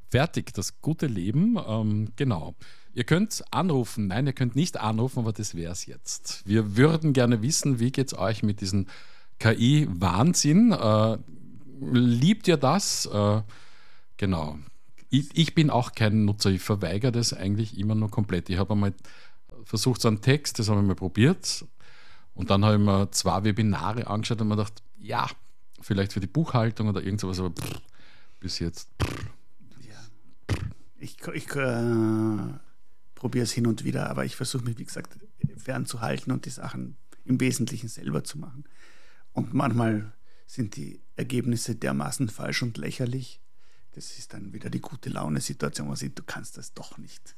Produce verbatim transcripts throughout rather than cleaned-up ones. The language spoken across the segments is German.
Fertig, das gute Leben. Ähm, genau. Ihr könnt anrufen. Nein, ihr könnt nicht anrufen, aber das wäre es jetzt. Wir würden gerne wissen, wie geht es euch mit diesem K I-Wahnsinn? Äh, liebt ihr das? Äh, genau. Ich, ich bin auch kein Nutzer. Ich verweigere das eigentlich immer nur komplett. Ich habe einmal versucht, so einen Text, das habe ich mal probiert. Und dann habe ich mir zwei Webinare angeschaut und mir gedacht, ja, vielleicht für die Buchhaltung oder irgend sowas, aber pff, bis jetzt. Pff. Ich, ich äh, probiere es hin und wieder, aber ich versuche mich, wie gesagt, fernzuhalten und die Sachen im Wesentlichen selber zu machen. Und manchmal sind die Ergebnisse dermaßen falsch und lächerlich. Das ist dann wieder die gute Laune-Situation, wo man sieht, du kannst das doch nicht.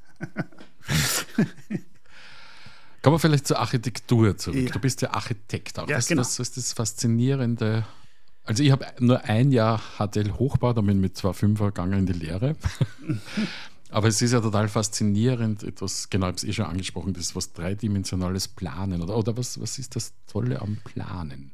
Kommen wir vielleicht zur Architektur zurück. Ja. Du bist ja Architekt auch. Ja, das, genau. das ist das Faszinierende. Also ich habe nur ein Jahr H T L-Hochbau, da bin ich mit zwei Komma fünfer gegangen in die Lehre. Aber es ist ja total faszinierend, etwas, genau, ich habe es eh schon angesprochen, das ist was dreidimensionales Planen. Oder, oder was, was ist das Tolle am Planen?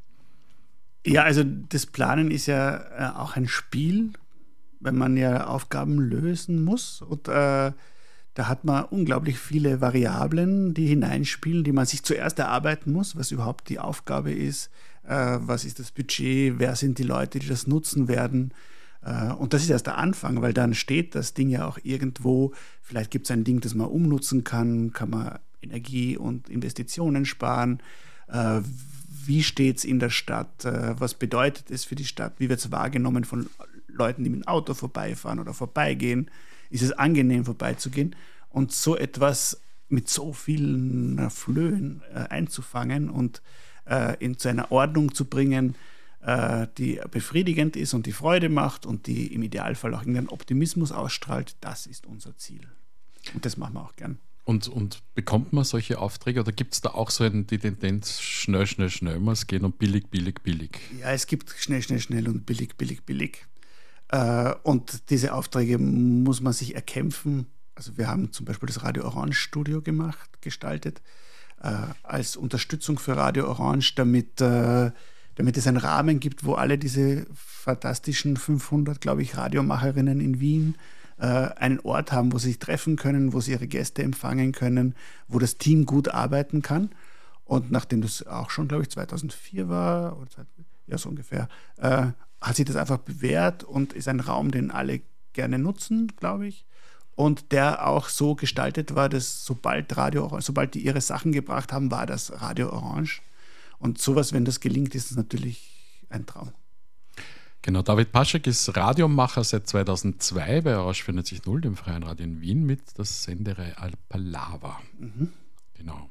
Ja, also das Planen ist ja äh, auch ein Spiel, wenn man ja Aufgaben lösen muss. Und äh, da hat man unglaublich viele Variablen, die hineinspielen, die man sich zuerst erarbeiten muss, was überhaupt die Aufgabe ist, äh, was ist das Budget, wer sind die Leute, die das nutzen werden. Äh, und das ist erst der Anfang, weil dann steht das Ding ja auch irgendwo. Vielleicht gibt es ein Ding, das man umnutzen kann, kann man Energie und Investitionen sparen. Äh, wie steht es in der Stadt? Äh, was bedeutet es für die Stadt? Wie wird es wahrgenommen von Leuten, die mit dem Auto vorbeifahren oder vorbeigehen? Ist es angenehm, vorbeizugehen? Und so etwas mit so vielen Flöhen äh, einzufangen und äh, in zu einer Ordnung zu bringen, äh, die befriedigend ist und die Freude macht und die im Idealfall auch irgendeinen Optimismus ausstrahlt, das ist unser Ziel. Und das machen wir auch gern. Und, und bekommt man solche Aufträge oder gibt es da auch so eine, die Tendenz, schnell, schnell, schnell muss gehen und billig, billig, billig? Ja, es gibt schnell, schnell, schnell und billig, billig, billig. Äh, und diese Aufträge muss man sich erkämpfen. Also wir haben zum Beispiel das Radio Orange Studio gemacht, gestaltet, äh, als Unterstützung für Radio Orange, damit, äh, damit es einen Rahmen gibt, wo alle diese fantastischen fünfhundert, glaube ich, Radiomacherinnen in Wien äh, einen Ort haben, wo sie sich treffen können, wo sie ihre Gäste empfangen können, wo das Team gut arbeiten kann. Und nachdem das auch schon, glaube ich, zweitausendvier war, oder ja, so ungefähr, äh, hat sich das einfach bewährt und ist ein Raum, den alle gerne nutzen, glaube ich. Und der auch so gestaltet war, dass sobald Radio, sobald die ihre Sachen gebracht haben, war das Radio Orange. Und sowas, wenn das gelingt, ist es natürlich ein Traum. Genau, David Paschek ist Radiomacher seit zweitausendzwei bei Orange vierundneunzig Komma null, dem Freien Radio in Wien, mit der Senderei Al Palava. Mhm. Genau.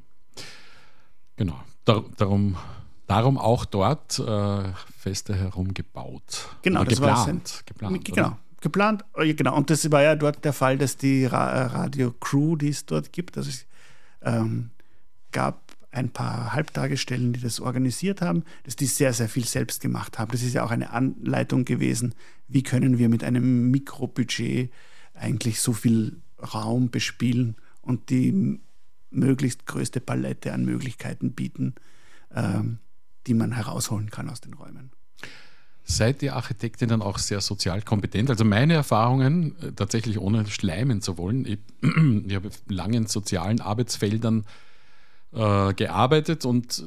Genau. Dar- darum, darum auch dort äh, Feste herumgebaut. Genau, oder das geplant. war ein, geplant genau. Oder? Geplant, genau. Und das war ja dort der Fall, dass die Ra- Radio-Crew, die es dort gibt, also es ähm, gab ein paar Halbtagestellen, die das organisiert haben, dass die sehr, sehr viel selbst gemacht haben. Das ist ja auch eine Anleitung gewesen, wie können wir mit einem Mikrobudget eigentlich so viel Raum bespielen und die möglichst größte Palette an Möglichkeiten bieten, ähm, die man herausholen kann aus den Räumen. Seid ihr Architektin dann auch sehr sozial kompetent? Also meine Erfahrungen, äh, tatsächlich ohne schleimen zu wollen, ich, ich habe lange in sozialen Arbeitsfeldern äh, gearbeitet und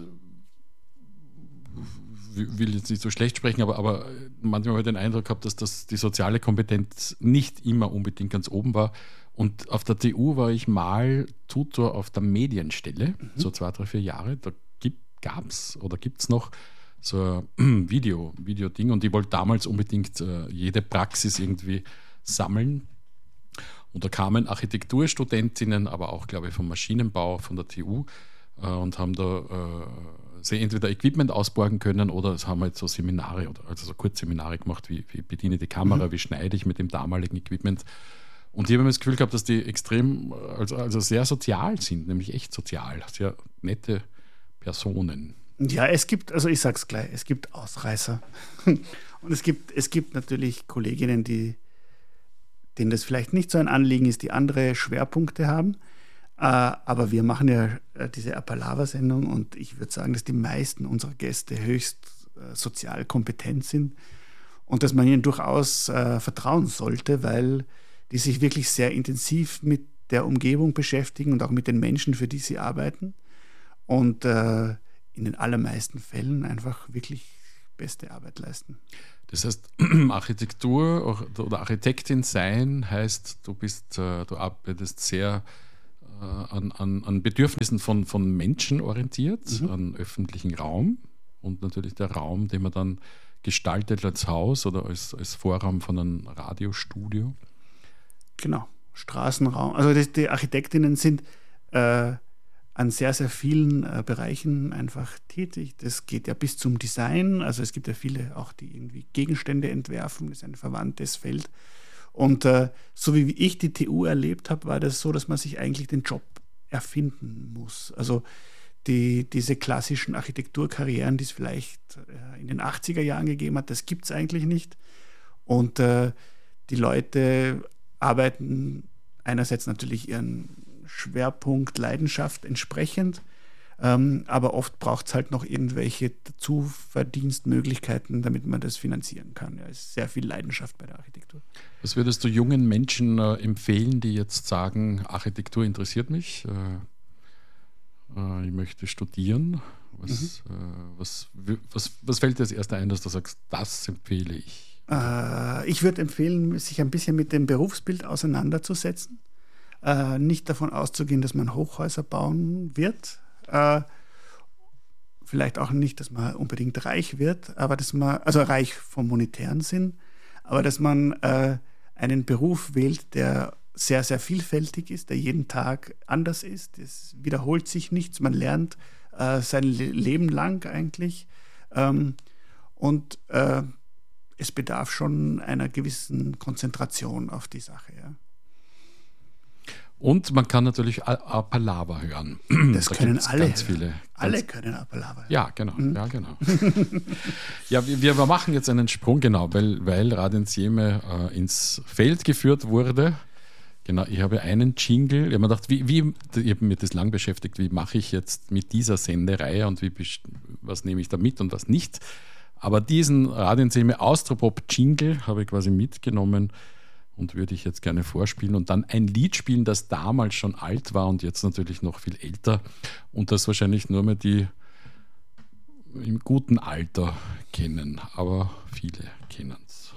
äh, will jetzt nicht so schlecht sprechen, aber, aber manchmal habe ich den Eindruck gehabt, dass das die soziale Kompetenz nicht immer unbedingt ganz oben war. Und auf der T U war ich mal Tutor auf der Medienstelle, mhm. so zwei, drei, vier Jahre. Da gab es oder gibt es noch so ein Video, Video-Ding und ich wollte damals unbedingt äh, jede Praxis irgendwie sammeln. Und da kamen Architekturstudentinnen, aber auch, glaube ich, vom Maschinenbau, von der T U äh, und haben da äh, sie entweder Equipment ausborgen können oder es haben halt so Seminare, oder also so Kurzseminare gemacht, wie, wie bediene die Kamera, mhm. wie schneide ich mit dem damaligen Equipment. Und ich habe immer das Gefühl gehabt, dass die extrem, also, also sehr sozial sind, nämlich echt sozial, sehr nette Personen. Ja, es gibt, also ich sag's gleich, es gibt Ausreißer. Und es gibt, es gibt natürlich Kolleginnen, die, denen das vielleicht nicht so ein Anliegen ist, die andere Schwerpunkte haben. Aber wir machen ja diese Apalava-Sendung und ich würde sagen, dass die meisten unserer Gäste höchst sozial kompetent sind und dass man ihnen durchaus vertrauen sollte, weil die sich wirklich sehr intensiv mit der Umgebung beschäftigen und auch mit den Menschen, für die sie arbeiten. Und äh, in den allermeisten Fällen einfach wirklich beste Arbeit leisten. Das heißt, Architektur oder Architektin sein heißt, du bist, äh, du arbeitest sehr äh, an, an, an Bedürfnissen von, von Menschen orientiert, mhm. an öffentlichen Raum und natürlich der Raum, den man dann gestaltet als Haus oder als, als Vorraum von einem Radiostudio. Genau, Straßenraum. Also die, die Architektinnen sind äh, an sehr, sehr vielen äh, Bereichen einfach tätig. Das geht ja bis zum Design. Also es gibt ja viele auch, die irgendwie Gegenstände entwerfen. Das ist ein verwandtes Feld. Und äh, so wie ich die T U erlebt habe, war das so, dass man sich eigentlich den Job erfinden muss. Also die, diese klassischen Architekturkarrieren, die es vielleicht äh, in den achtziger Jahren gegeben hat, das gibt es eigentlich nicht. Und äh, die Leute arbeiten einerseits natürlich ihren Schwerpunkt, Leidenschaft entsprechend, ähm, aber oft braucht es halt noch irgendwelche Zuverdienstmöglichkeiten, damit man das finanzieren kann. Ja, es ist sehr viel Leidenschaft bei der Architektur. Was würdest du jungen Menschen äh, empfehlen, die jetzt sagen, Architektur interessiert mich, äh, äh, ich möchte studieren? Was, mhm. äh, was, was, was fällt dir als Erster ein, dass du sagst, das empfehle ich? Äh, ich würde empfehlen, sich ein bisschen mit dem Berufsbild auseinanderzusetzen. Äh, nicht davon auszugehen, dass man Hochhäuser bauen wird. Äh, vielleicht auch nicht, dass man unbedingt reich wird, aber dass man, also reich vom monetären Sinn, aber dass man äh, einen Beruf wählt, der sehr, sehr vielfältig ist, der jeden Tag anders ist. Es wiederholt sich nichts, man lernt äh, sein Le- Leben lang eigentlich. Ähm, und äh, es bedarf schon einer gewissen Konzentration auf die Sache, ja. Und man kann natürlich Apalava hören. Das da können alle. Ganz viele. Alle ganz können Apalava hören. Ja, genau. Mhm. Ja, genau. ja, wir, wir machen jetzt einen Sprung, genau, weil, weil Radensjeme äh, ins Feld geführt wurde. Genau, ich habe einen Jingle. Ich habe mir gedacht, wie, wie, ich habe mich das lang beschäftigt, wie mache ich jetzt mit dieser Sendereihe und wie, was nehme ich da mit und was nicht. Aber diesen Radensjeme Austropop-Jingle habe ich quasi mitgenommen und würde ich jetzt gerne vorspielen und dann ein Lied spielen, das damals schon alt war und jetzt natürlich noch viel älter und das wahrscheinlich nur mehr die im guten Alter kennen, aber viele kennen es.